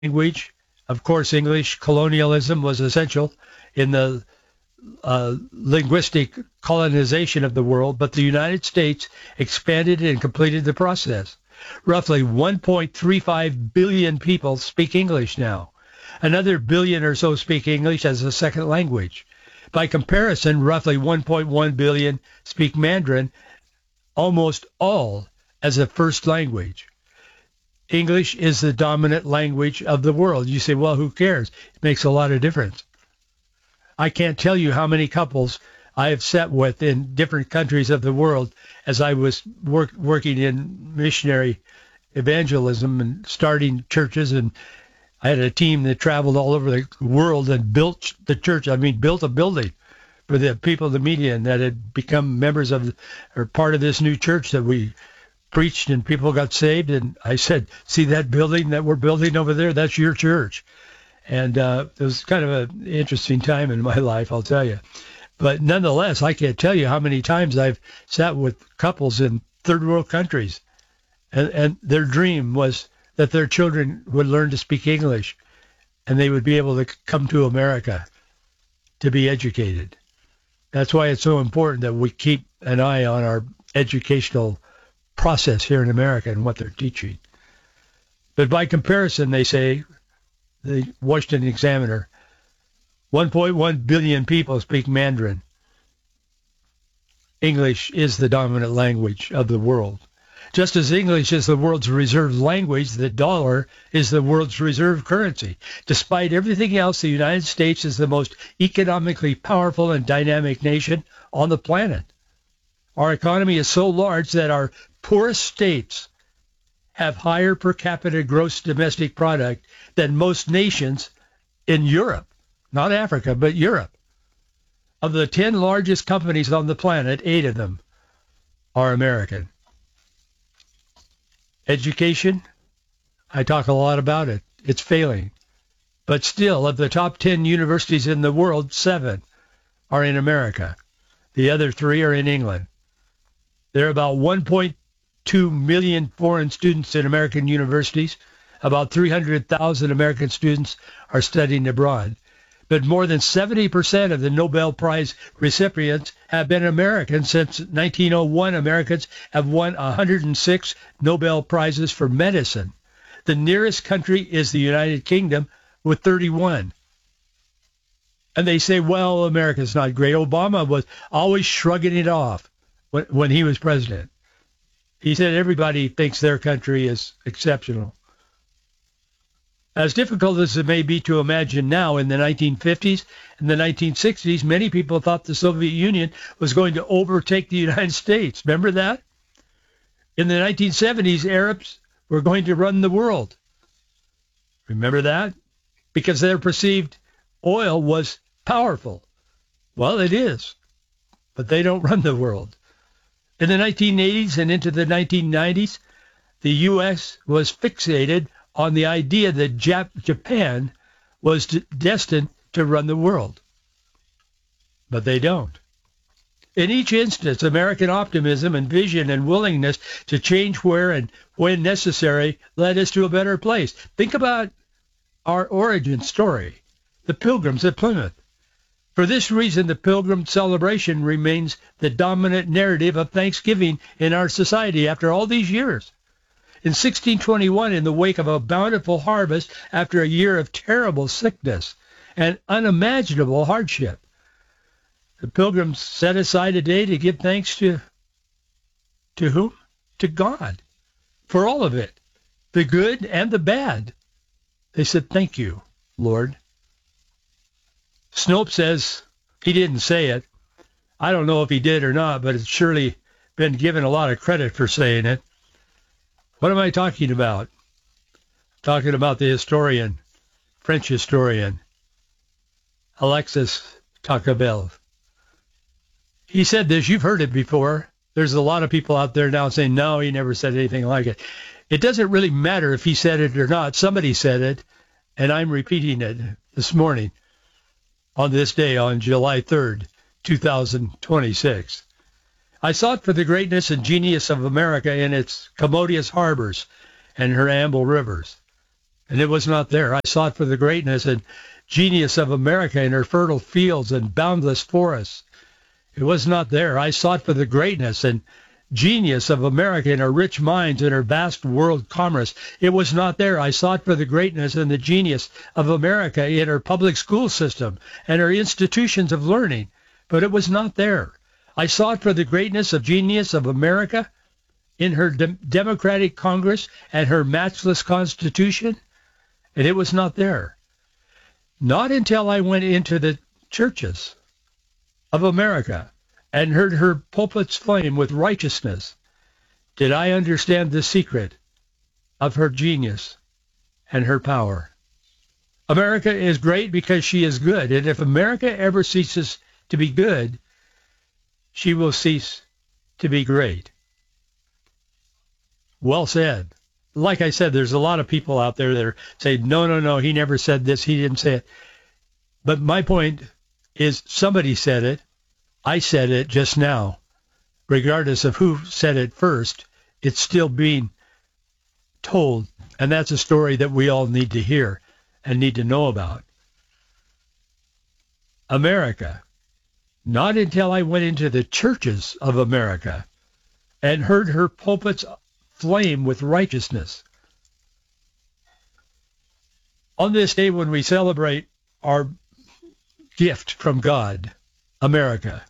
language. Of course, English colonialism was essential in the linguistic colonization of the world, but the United States expanded and completed the process. Roughly 1.35 billion people speak English now. Another billion or so speak English as a second language. By comparison, roughly 1.1 billion speak Mandarin, almost all as a first language. English is the dominant language of the world. You say, well, who cares? It makes a lot of difference. I can't tell you how many couples I have sat with in different countries of the world as I was working in missionary evangelism and starting churches, and I had a team that traveled all over the world and built the church. Built a building for the people of the media and that had become members of or part of this new church that we preached and people got saved. And I said, see that building that we're building over there? That's your church. And it was kind of an interesting time in my life, I'll tell you. But nonetheless, I can't tell you how many times I've sat with couples in third world countries, and their dream was that their children would learn to speak English and they would be able to come to America to be educated. That's why it's so important that we keep an eye on our educational process here in America and what they're teaching. But by comparison, they say, the Washington Examiner, 1.1 billion people speak Mandarin. English is the dominant language of the world. Just as English is the world's reserve language, the dollar is the world's reserve currency. Despite everything else, the United States is the most economically powerful and dynamic nation on the planet. Our economy is so large that our poorest states have higher per capita gross domestic product than most nations in Europe, not Africa, but Europe. Of the 10 largest companies on the planet, 8 of them are American. Education, I talk a lot about it. It's failing. But still, of the top 10 universities in the world, 7 are in America. The other 3 are in England. There are about 1.2 million foreign students in American universities. About 300,000 American students are studying abroad. But more than 70% of the Nobel Prize recipients have been American. Since 1901, Americans have won 106 Nobel Prizes for medicine. The nearest country is the United Kingdom with 31. And they say, well, America's not great. Obama was always shrugging it off when he was president. He said everybody thinks their country is exceptional. As difficult as it may be to imagine now, in the 1950s and the 1960s, many people thought the Soviet Union was going to overtake the United States. Remember that? In the 1970s, Arabs were going to run the world. Remember that? Because their perceived oil was powerful. Well, it is, but they don't run the world. In the 1980s and into the 1990s, the U.S. was fixated on the idea that Japan was destined to run the world. But they don't. In each instance, American optimism and vision and willingness to change where and when necessary led us to a better place. Think about our origin story, the Pilgrims at Plymouth. For this reason, the Pilgrim celebration remains the dominant narrative of Thanksgiving in our society after all these years. In 1621, in the wake of a bountiful harvest after a year of terrible sickness and unimaginable hardship, the Pilgrims set aside a day to give thanks to whom? To God, for all of it, the good and the bad. They said, thank you, Lord. Snopes says he didn't say it. I don't know if he did or not, but it's surely been given a lot of credit for saying it. What am I talking about? Talking about the historian, French historian, Alexis Tocqueville. He said this, you've heard it before. There's a lot of people out there now saying, no, he never said anything like it. It doesn't really matter if he said it or not. Somebody said it, and I'm repeating it this morning on this day, on July 3rd, 2026. I sought for the greatness and genius of America in its commodious harbors and her ample rivers. and it was not there. I sought for the greatness and genius of America in her fertile fields and boundless forests. It was not there. I sought for the greatness and genius of America in her rich mines and her vast world commerce. It was not there. I sought for the greatness and the genius of America in her public school system and her institutions of learning, but it was not there. I sought for the greatness of genius of America in her Democratic Congress and her matchless Constitution, and it was not there. Not until I went into the churches of America and heard her pulpits flame with righteousness did I understand the secret of her genius and her power. America is great because she is good, and if America ever ceases to be good, she will cease to be great. Well said. Like I said, there's a lot of people out there that are saying, no, he never said this, he didn't say it. But my point is somebody said it. I said it just now. Regardless of who said it first, it's still being told. And that's a story that we all need to hear and need to know about. America. Not until I went into the churches of America and heard her pulpits flame with righteousness. On this day when we celebrate our gift from God, America,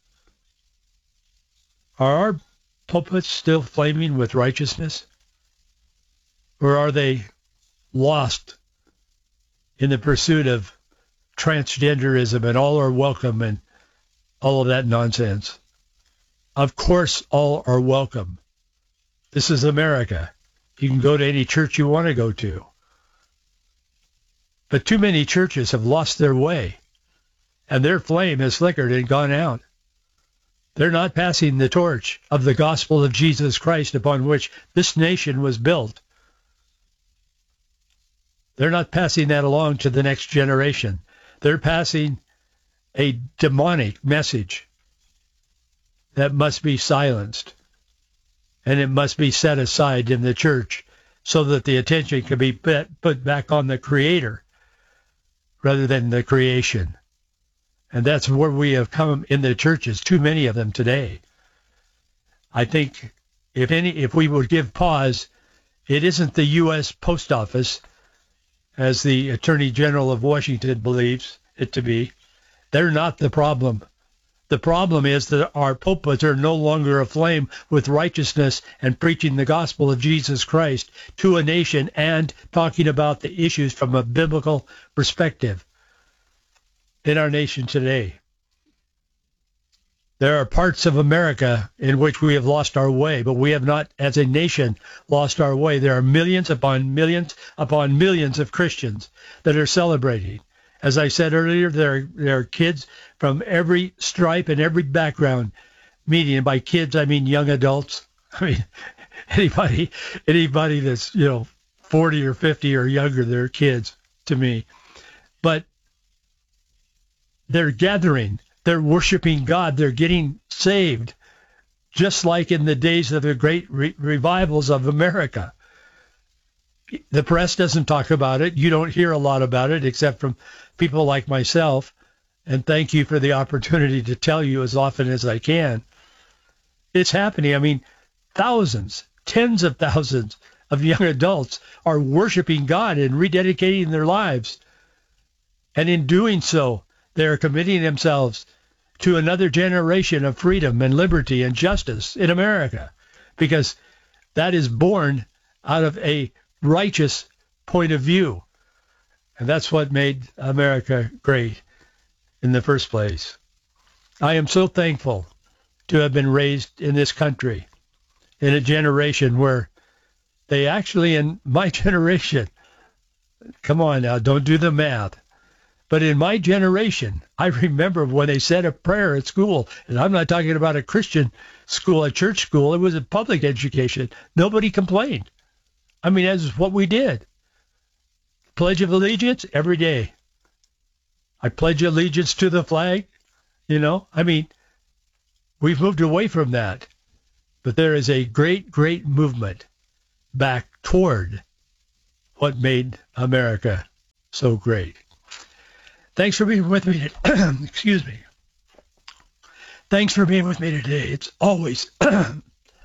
are our pulpits still flaming with righteousness? Or are they lost in the pursuit of transgenderism and all are welcome and all of that nonsense? Of course, all are welcome. This is America. You can go to any church you want to go to. But too many churches have lost their way, and their flame has flickered and gone out. They're not passing the torch of the gospel of Jesus Christ upon which this nation was built. They're not passing that along to the next generation. They're passing a demonic message that must be silenced, and it must be set aside in the church so that the attention can be put back on the Creator rather than the creation. And that's where we have come in the churches, too many of them today. I think if we would give pause, it isn't the U.S. Post Office, as the Attorney General of Washington believes it to be. They're not the problem. The problem is that our pulpits are no longer aflame with righteousness and preaching the gospel of Jesus Christ to a nation and talking about the issues from a biblical perspective in our nation today. There are parts of America in which we have lost our way, but we have not, as a nation, lost our way. There are millions upon millions upon millions of Christians that are celebrating. As I said earlier, there are kids from every stripe and every background meeting. And by kids, I mean young adults. I mean, anybody that's, 40 or 50 or younger, they're kids to me. But they're gathering. They're worshiping God. They're getting saved, just like in the days of the great revivals of America. The press doesn't talk about it. You don't hear a lot about it except from people like myself. And thank you for the opportunity to tell you as often as I can. It's happening. I mean, thousands, tens of thousands of young adults are worshiping God and rededicating their lives. And in doing so, they're committing themselves to another generation of freedom and liberty and justice in America, because that is born out of a righteous point of view. And that's what made America great in the first place. I am so thankful to have been raised in this country in a generation where they actually, in my generation, come on now, don't do the math. But in my generation, I remember when they said a prayer at school, and I'm not talking about a Christian school, a church school. It was a public education. Nobody complained. I mean, that's what we did. Pledge of Allegiance every day. I pledge allegiance to the flag. I mean, we've moved away from that. But there is a great, great movement back toward what made America so great. Thanks for being with me. Excuse me. Thanks for being with me today. It's always